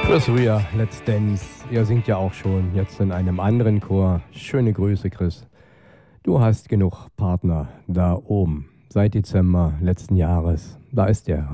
Chris Rea, Let's Dance. Ihr singt ja auch schon jetzt in einem anderen Chor. Schöne Grüße, Chris. Du hast genug Partner da oben. Seit Dezember letzten Jahres. Da ist er.